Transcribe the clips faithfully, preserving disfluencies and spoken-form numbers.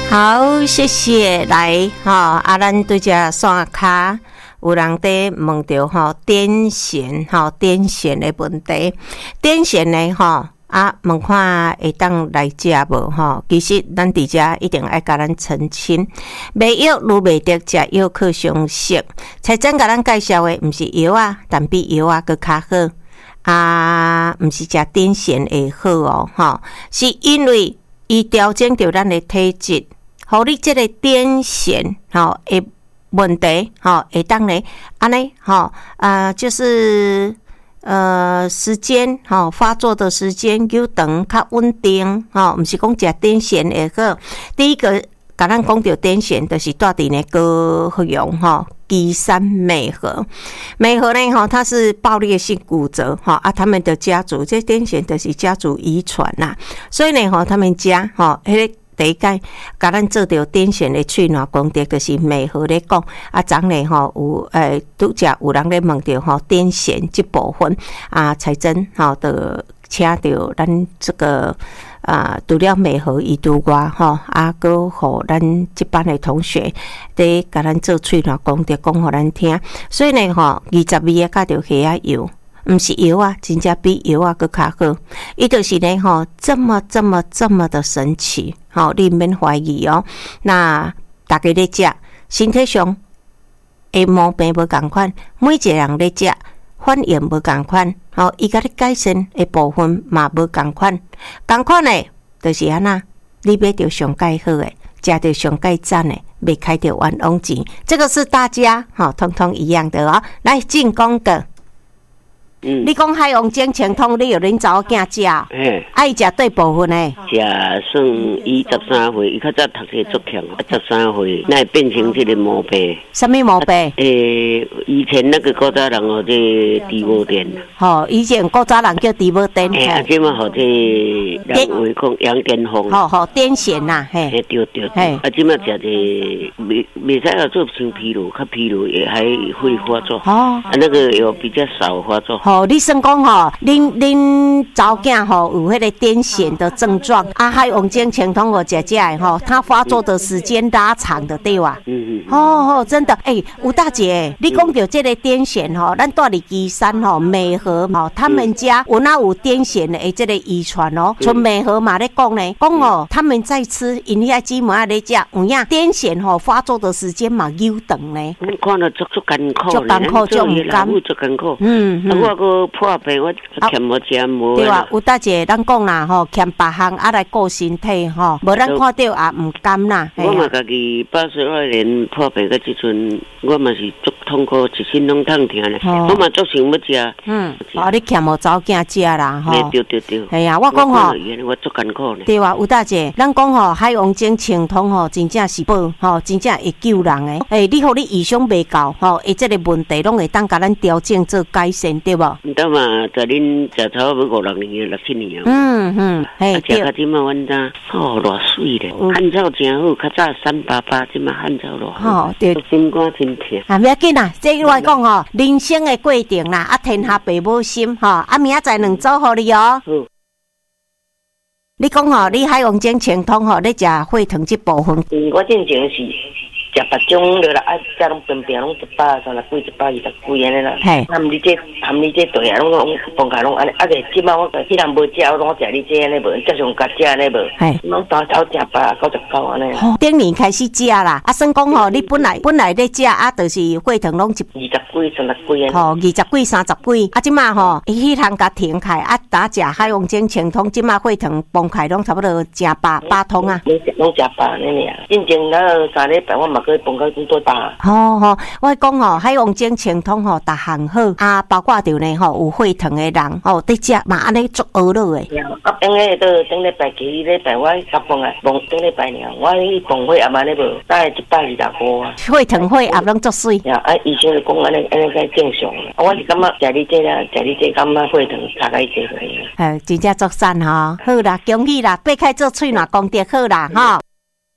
好，谢谢。来，哈、哦，啊，咱对这线卡有人在问到哈癫痫，哈癫痫的问题，癫痫呢，哈啊，问看会当来食无哈？其实咱伫遮一定爱甲咱澄清，卖药如袂得食药靠常识。才真甲咱介绍的，毋是药啊，但比药啊佫较好啊，毋是食癫痫会好哦，哈，是因为伊调整着咱的体质。互你这个癫痫吼的问题吼，会当咧安尼吼啊，就是呃时间吼发作的时间又长较稳定吼，毋是讲食癫痫会好。第一个，甲咱讲到癫痫，就是住伫咧高雄吼。基山美和，美和呢？哈，它是爆裂性骨折哈啊，他们的家族这癫痫就是家族遗传呐，所以呢，哈，他们家哈，迄个第一届甲咱做着癫痫的喙暖功德，就是美和咧讲啊，昨呢哈有诶，拄则有人咧问着吼癫痫这部分啊，彩珍哈的请着咱这个。啊，除了美和伊拄我吼，啊，搁互咱这班的同学伫甲咱做喙暖功德，讲互咱听。所以呢，吼，二十味啊，加着虾仔油，毋是药啊，真正比药啊佫较好。伊就是呢，吼，这么这么这么的神奇，吼，你免怀疑哦。那大家咧食，身体上诶毛病无共款，每一个人咧食。反应无共款，吼，伊甲你改善的部分嘛无共款，共款的，就是安那，你买着上介好的，食着上介赞的，袂开着冤枉钱，这个是大家吼，通通一样的哦。来进广告。嗯，你讲海王精清通，你有恁查某囝食？嘿，爱食对部分诶。 食算伊十三岁，伊较早读册足强，啊十三岁，那变成这个毛病。 什么毛病？ 诶、欸，以前那个古早人哦，这低无电。 吼、哦，以前古早人叫低无电。 诶、欸，啊，即马吼这人话讲羊癫疯。 吼吼，癫痫呐，嘿。 嘿，对对。嘿，啊，即马食这袂袂使啊做成疲劳，较疲劳也还会发作。哦。啊，那个有比较少发作。 哦，你算讲吼，恁恁查某囝吼有迄个癫痫的症状，啊，海王精清通我姐姐吼，它发作的时间拉长的对吧？嗯嗯。哦哦，真的，诶、欸，吴大姐，你讲到这个癫痫吼，咱住伫基山吼，美和吼，他们家有那有癫痫的这个遗传哦。从美和嘛咧讲呢，讲哦，他们在吃，因遐姊妹咧食，有影癫痫吼发作的时间嘛又长呢。 我看了足足艰苦， 足艰苦，足唔甘， 足艰苦。 嗯嗯。 我个破病，我欠无食无。 对啊，有大姐，咱讲啦吼，欠别项啊来顾身体吼，无咱看到也唔甘啦。 我嘛家己八十二年破病个即阵，我嘛是足痛苦，一身拢痛疼咧。我嘛足想要食。嗯， 哦，你欠无查某囝食啦吼。 对对对。 系啊，我讲吼， 我足艰苦咧。 对啊，有大姐，咱讲吼，海王精清通吼，真正是宝吼，真正会救人诶。诶，你互你意想袂到吼，诶，即个问题拢会当甲咱调整做改善，对无？ 毋得嘛，在恁食草要五六年、六七年啊。 嗯嗯，嘿， 食到即马阮呾哦，偌水咧，汉草真好，较早三八八，即马汉草偌好。哦，对，心肝真疼。 啊，袂要紧啦，这我讲吼，人生的过程啦，啊，天下父母心吼，啊，明仔载两组互你哦。好。你讲吼，你海王精清通吼，你食血糖这部分？ 嗯，我正经是。食别种了啦，啊，食拢平平拢一百三十几、一百二十几安尼啦。嘿，含你这含你这对啊，拢拢放开拢安尼，啊，个即摆我既然无食，我拢食你这安尼无，加上加食安尼无。嘿，拢头头食百九十九安尼。 哦，顶年开始食啦，啊，算讲吼，你本来本来咧食啊，就是血糖拢一二十几、三十几安尼。 吼，二十几、三十几，啊，即摆吼，伊迄通甲停开，啊，打食海王精清通，即摆血糖崩开拢差不多正八八通啊。 拢食拢食百安尼尔，进前那三礼拜我嘛。去崩到咁多大？ 吼吼，我讲吼，海王精清通吼，逐项好啊，包括着呢吼，有血糖的人吼，伫食嘛安尼足饿了诶。 啊，顶个都顶礼拜几礼拜我甲崩啊，崩顶礼拜尔，我去崩血也嘛咧无，大概一百二十五啊。 血糖血压拢足水。 啊，医生就讲安尼安尼才正常啦。我是感觉食你这啦，食你这感觉血糖差个济个。 哎，真正足赞吼，好啦，恭喜啦，八开做喙暖功德好啦，吼。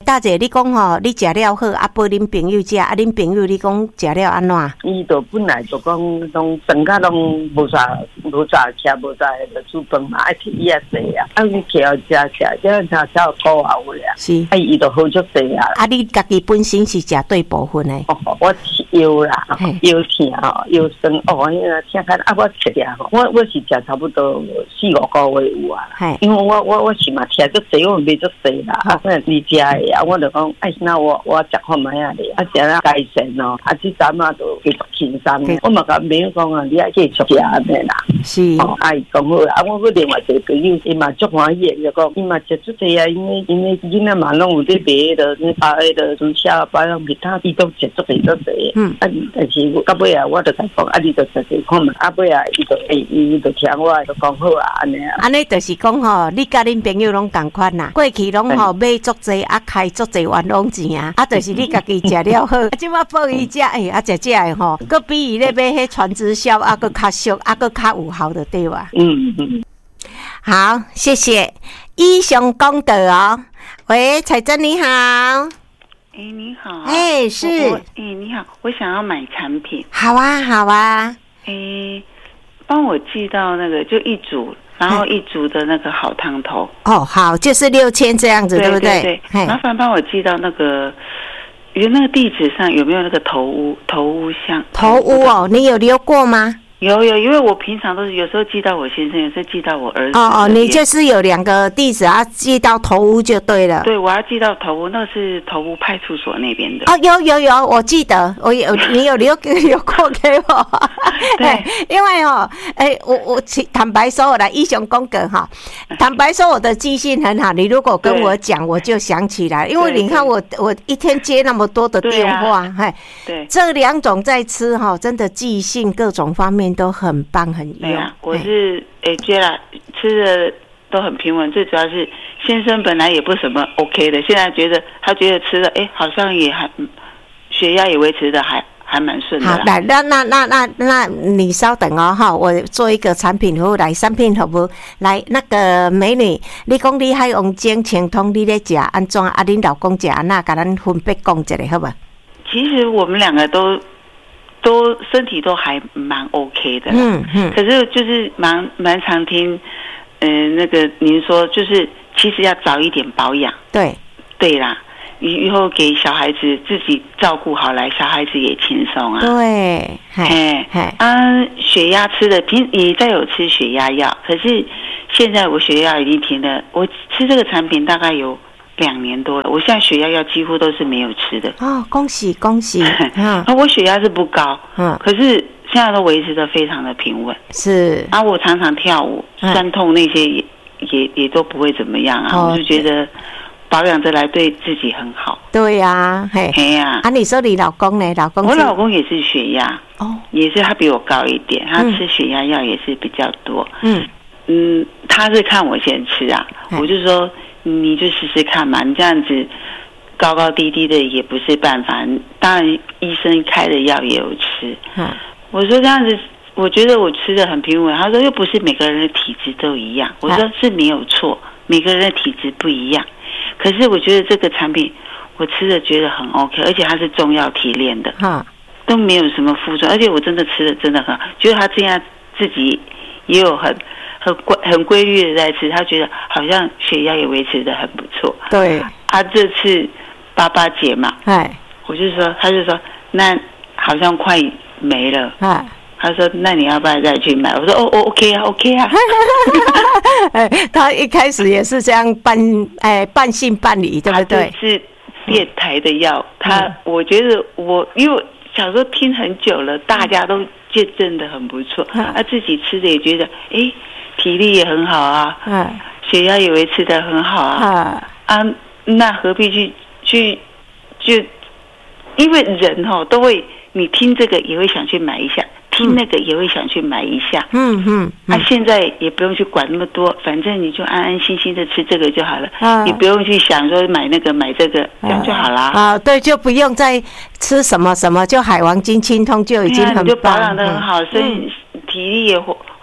大姐，你讲吼，你食了好，啊，陪恁朋友食，啊，恁朋友你讲食了安怎？ 伊就本来就讲拢饭甲拢无啥无啥吃，无啥个煮饭嘛，爱吃伊啊济啊，啊，伊吃食食，这样才才有够啊有俩。是，啊，伊就好足济啊。 啊，你家己本身是食对部分的。 哦，我是腰啦，腰疼吼，腰酸哦，因为听看啊，我吃点吼，我我是食差不多四五个月有啊。因为我我我是嘛吃足济，我买足济啦，啊，那你食的啊，我就讲，哎，那我我食看卖啊咧，啊，食了改善哦，啊，这阵啊都继续轻松。我嘛甲朋友讲啊，你爱继续食安尼啦。是。哦，啊，伊讲好啦，啊，我个另外一个朋友，伊嘛足欢喜，就讲伊嘛食足济啊，因为因为囡仔嘛拢有咧买的，那把迄个猪下保养其他，伊都食足济足济。嗯。啊，但是到尾啊，我就甲讲，啊，你就食食看嘛，啊，尾啊，伊就伊伊就听我，就讲好啊，安尼啊。安尼就是讲吼，你甲恁朋友拢共款啦，过去拢吼买足济，啊开足济冤枉钱啊，啊，就是你家己食了好，啊，即马报伊食，哎，啊，食食的吼，佫比伊咧买迄传直销，啊，佫较俗，啊，佫较有效的对吧？嗯嗯。好，谢谢。以上功德哦。喂，彩珍你好。 哎，你好。 哎，是。 哎，你好，我想要买产品。 好啊，好啊。 哎，帮我寄到那个就一组。然后一组的那个好汤头哦，好，就是六千这样子，对不对？ 对对，麻烦帮我寄到那个，有那个地址上有没有那个头屋头屋箱？ 头屋哦，你有留过吗？ 有有，因为我平常都是有时候寄到我先生，有时候寄到我儿子。 哦哦，你就是有两个地址啊，寄到头屋就对了。 对，我要寄到头屋，那是头屋派出所那边的。 哦，有有有，我记得，我有你有留留过给我。对，因为哦，哎、欸，我我坦白说，我来一雄公格哈，坦白说我的记性很好，你如果跟我讲，我就想起来，因为你看我我一天接那么多的电话，嘿、啊，对，这两种在吃哈，真的记性各种方面都很棒很用。对啊，我是哎接了吃的都很平稳，最主要是先生本来也不什么 OK 的，现在觉得他觉得吃的哎好像也还血压也维持的还。还蛮顺的。好， 来，那那那那那你稍等哦，哈，我做一个产品服务来，产品服务来，那个美女，你讲你海王精清通，你咧食安怎？啊，恁老公食安那？甲咱分别讲一下，好不好？ 其实我们两个都都身体都还蛮 OK 的，嗯嗯。可是就是蛮蛮常听，呃，那个您说，就是其实要早一点保养。 对， 对啦。以后给小孩子自己照顾好来，小孩子也轻松啊。 对， 哎啊，血压吃的平也在有吃血压药，可是现在我血压已经停了。我吃这个产品大概有两年多了，我现在血压药几乎都是没有吃的。 哦，恭喜恭喜！ 嗯，我血压是不高，嗯，可是现在都维持的非常的平稳。 是， 啊，我常常跳舞，酸痛那些也也也都不会怎么样啊，哦、我就觉得。保养着来对自己很好。 对呀、啊，嘿，嘿呀、啊。啊，你说你老公呢？老公， 我老公也是血压，哦，也是他比我高一点，他吃血压药也是比较多。嗯嗯，他是看我先吃啊，我就说你就试试看嘛，你这样子高高低低的也不是办法。当然医生开的药也有吃。嗯，我说这样子，我觉得我吃的很平稳。他说又不是每个人的体质都一样，我说是没有错，每个人的体质不一样。可是我觉得这个产品我吃的觉得很 OK， 而且它是中药提炼的，哈，都没有什么副作用，而且我真的吃的真的很好，觉得他这样自己也有很很规很规律的在吃，他觉得好像血压也维持的很不错。 对， 他这次八八节嘛，哎，我就说，他就说那好像快没了，哎。他说：“那你要不要再去买？”我说：“哦哦 ，OK 啊 ，OK 啊。” 哎，他一开始也是这样半哎半信半疑，对不对？ 是电台的药，他、嗯、我觉得我因为小时候听很久了，大家都见证的很不错，他、嗯啊、自己吃的也觉得哎体力也很好啊，嗯，血压也维持的很好啊，嗯、啊，那何必去去就因为人哦都会，你听这个也会想去买一下。听那个也会想去买一下，嗯嗯，那、嗯啊、现在也不用去管那么多，反正你就安安心心的吃这个就好了，啊、你不用去想说买那个买这个，这样就好啦。 啊，对，就不用再吃什么什么，就海王精清通就已经很棒， 你就保养的很好，所以体力也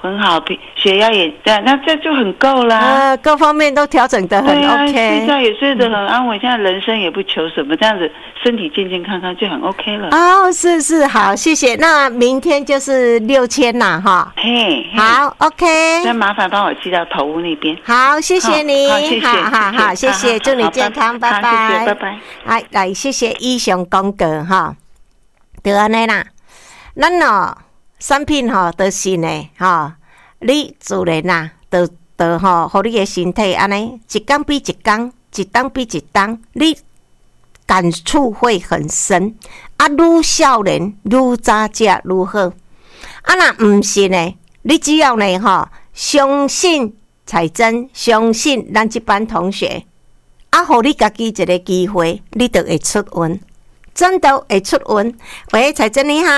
很好，血压也在，那这就很够啦。 呃，各方面都调整得很 OK， 睡觉也睡得很安稳。现在人生也不求什么，这样子身体健健康康就很 OK 了。 哦，是是，好，谢谢。那明天就是六千啦，哈。 嘿， 好 ，OK。 那麻烦帮我寄到头屋那边。 好，谢谢你， 好，谢谢， 好好好，谢谢，祝你健康，拜拜， 谢谢，拜拜。 来来，谢谢以上讲过哈，就安尼啦。咱哦，产品吼都是呢，吼，你自然啦，都都吼，互你的身体安尼一天比一天，一天比一天，你感触会很深。啊，愈少年愈早食愈好。啊，若毋是呢，你只要呢吼，相信彩珍，相信咱这班同学，啊，互你家己一个机会，你就会出运。真的会出运。喂，彩珍你好。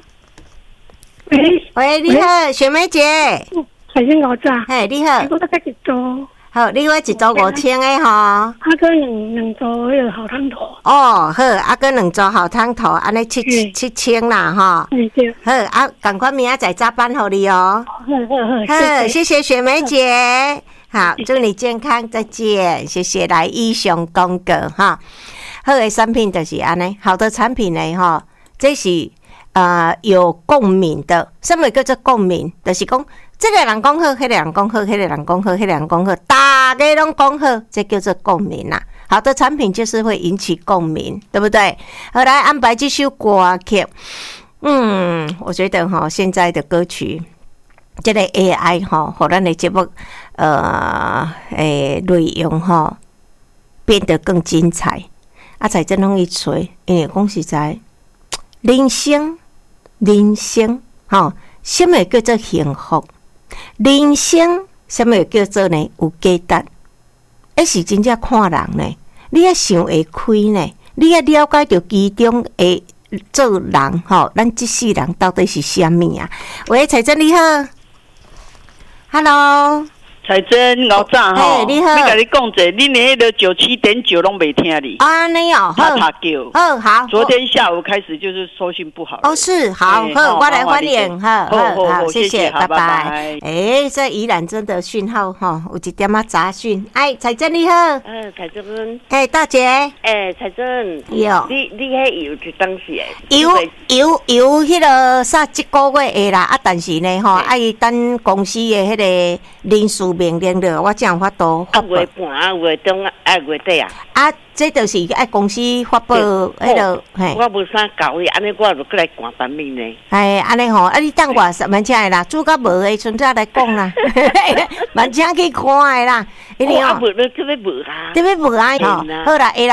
喂喂，你好，雪梅姐。 彩珍我知。 嘿，你好。 我大概一组。 好，你话一组五千的吼。啊， 个两两组迄个好汤头。 哦，好，啊个两组好汤头，安尼七七七千啦，哈。 嗯，对。 好，啊，赶快明仔载加班互你哦。 好好好， 好，谢谢雪梅姐。好，祝你健康，再见。谢谢来以上讲过哈。好的产品就是安尼，好的产品呢，吼，这是呃有共鸣的。什么叫做共鸣？就是讲，这个人讲好，迄个人讲好，迄个人讲好，迄个人讲好，大家拢讲好，这叫做共鸣啦。好的产品就是会引起共鸣，对不对？好，来安排这首歌曲。嗯，我觉得哈，现在的歌曲，这个 A I 哈，和咱的节目呃诶内容哈，变得更精彩。啊，才真容易吹，因为讲实在，人生，人生，吼，什么叫做幸福？人生，什么叫做呢？有价值？那是真正看人呢，你要想会开呢，你要了解到其中的做人，吼，咱这世人到底是啥物啊？喂，彩珍你好 ，Hello。 彩珍，老早吼， 你好， 你甲你讲者，你连迄个九七点九拢没听你。 啊，你哦， 他他叫。 哦，好。 昨天下午开始就是收讯不好。 哦，是，好，好，我来欢迎，好，好，好，谢谢，拜拜。哎，这宜兰真的讯号哈，有一点啊杂讯。哎，彩珍你好。 嗯，彩珍。 哎，大姐。 哎，彩珍。 有。 你你迄油是当时诶？ 油油油，迄个啥一个月的啦，啊，但是呢，吼，爱等公司的迄个人事。命令了，我才有法度发布。 月半啊，月中啊，月底啊。 啊，这就是爱公司发布迄个，嘿。 我无啥搞伊，安尼我就过来赶版面呢。 哎，安尼吼，啊，你等我慢请的啦，煮到无的时阵再来讲啦，慢请去看的啦。因为哦， 啊，无你特别无啊， 特别无啊，吼，好啦，会啦。